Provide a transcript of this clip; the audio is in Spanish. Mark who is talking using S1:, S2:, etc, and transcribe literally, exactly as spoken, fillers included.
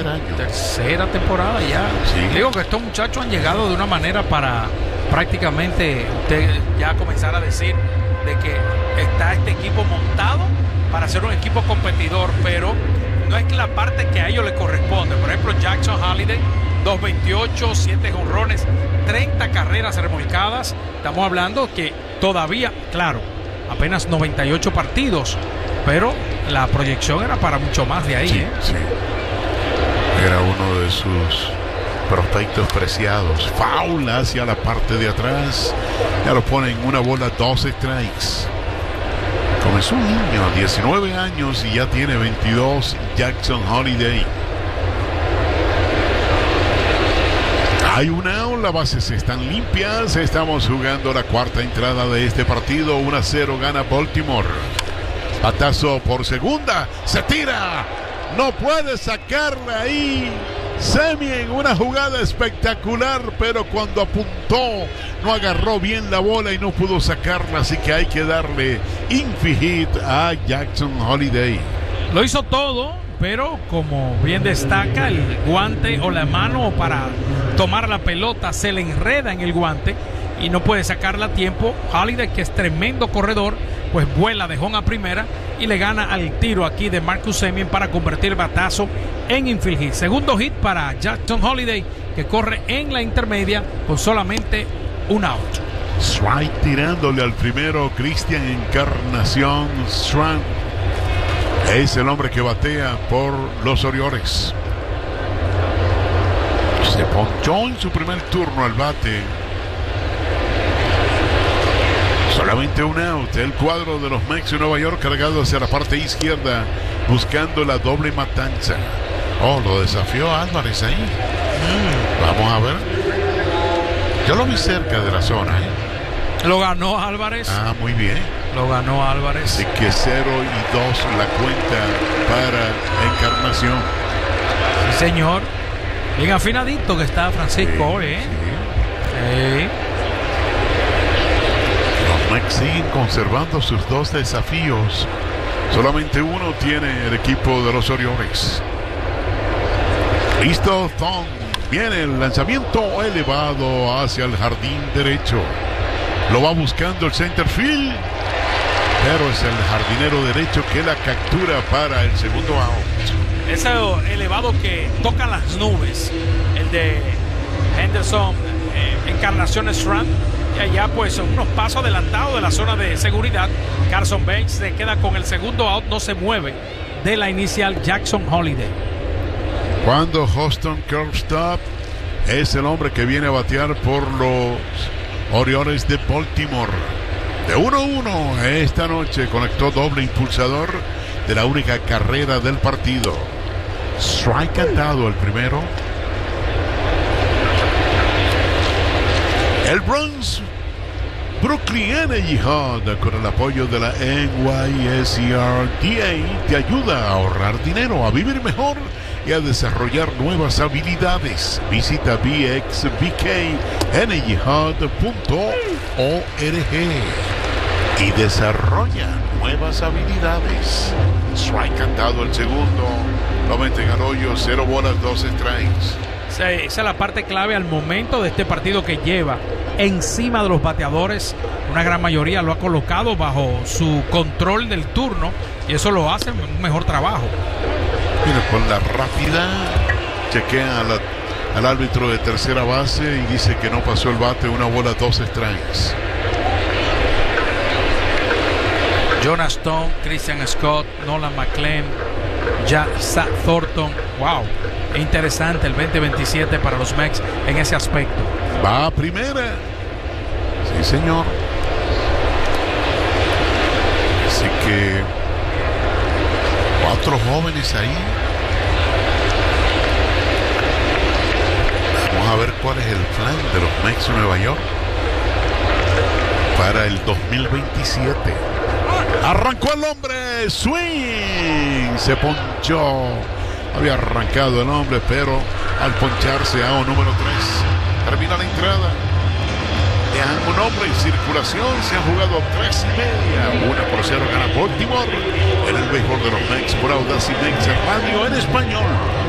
S1: tercer año.
S2: Tercera temporada ya.
S1: Sí.
S2: Digo que estos muchachos han llegado de una manera para prácticamente usted ya comenzar a decir de que está este equipo montado para ser un equipo competidor, pero no es que la parte que a ellos les corresponde. Por ejemplo, Jackson Holliday, dos veintiocho, siete jonrones, treinta carreras remolcadas. Estamos hablando que todavía, claro, apenas noventa y ocho partidos, pero la proyección era para mucho más de ahí.
S1: Sí,
S2: ¿eh?
S1: sí. Era uno de sus prospectos preciados. Foul hacia la parte de atrás. Ya lo ponen una bola, dos strikes. Comenzó un niño, diecinueve años, y ya tiene veintidós, Jackson Holliday. Hay una out, las bases están limpias. Estamos jugando la cuarta entrada de este partido. uno a cero gana Baltimore. Batazo por segunda. Se tira. No puede sacarla ahí. Semien, una jugada espectacular, pero cuando apuntó no agarró bien la bola y no pudo sacarla, así que hay que darle infield hit a Jackson Holliday.
S2: Lo hizo todo, pero como bien destaca, el guante o la mano para tomar la pelota se le enreda en el guante y no puede sacarla a tiempo. Holliday, que es tremendo corredor, pues vuela de home a primera y le gana al tiro aquí de Marcus Semien para convertir el batazo en infield hit. Segundo hit para Jackson Holliday, que corre en la intermedia con solamente un out.
S1: Strike tirándole al primero, Cristian Encarnación Strand. Es el hombre que batea por los Orioles. Se ponchó en su primer turno al bate. Solamente un out. El cuadro de los Mets de Nueva York cargado hacia la parte izquierda, buscando la doble matanza. Oh, lo desafió Álvarez ahí. Mm, vamos a ver. Yo lo vi cerca de la zona, ¿eh?
S2: Lo ganó Álvarez.
S1: Ah, muy bien.
S2: Lo ganó Álvarez.
S1: Así que cero y dos la cuenta para Encarnación.
S2: Sí, señor. Bien afinadito que está Francisco hoy,
S1: Sí,
S2: ¿eh?
S1: sí.
S2: Sí.
S1: Los Mets siguen conservando sus dos desafíos. Solamente uno tiene el equipo de los Orioles. Listo, Thon. Viene el lanzamiento elevado hacia el jardín derecho. Lo va buscando el center field, pero es el jardinero derecho que la captura para el segundo out.
S2: Ese elevado que toca las nubes, el de Henderson, eh, Encarnación Strand, y allá pues unos pasos adelantados de la zona de seguridad. Carson Banks se queda con el segundo out, no se mueve de la inicial Jackson Holliday.
S1: Cuando Houston Kerstop es el hombre que viene a batear por los Orioles de Baltimore. De uno a uno esta noche conectó doble impulsador de la única carrera del partido. Strike cantado el primero. El Bronx Brooklyn Energy Hub, con el apoyo de la N Y S E R D A, te ayuda a ahorrar dinero, a vivir mejor y a desarrollar nuevas habilidades. Visita b x b k energy hub punto org y desarrolla nuevas habilidades. Strike cantado el segundo. Lo meten al hoyo, cero bolas, dos strikes.
S2: Esa es la parte clave al momento de este partido, que lleva encima de los bateadores. Una gran mayoría lo ha colocado bajo su control del turno y eso lo hace un mejor trabajo.
S1: Mira, con la rápida chequea a la, al árbitro de tercera base y dice que no pasó el bate, una bola, dos strikes.
S2: Jonas Stone, Christian Scott, Nolan McLean, ya Zach Thornton. Wow, interesante el veinte veintisiete para los Mets en ese aspecto.
S1: Va a primera. Sí, señor. Así que cuatro jóvenes ahí. Vamos a ver cuál es el plan de los Mets de Nueva York para el dos mil veintisiete. Arrancó el hombre, swing, se ponchó. Había arrancado el hombre, pero al poncharse a un número tres, termina la entrada. Dejan un hombre en circulación, se han jugado tres y media. Una por cero gana Baltimore en el béisbol de los Mets por Audacy Mets Radio en español.